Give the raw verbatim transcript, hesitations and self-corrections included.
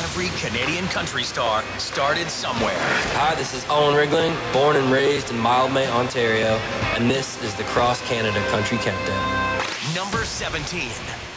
Every Canadian country star started somewhere. Hi, this is Owen Rigling, born and raised in Mildmay, Ontario, and this is the Cross Canada Country Countdown. Number seventeen.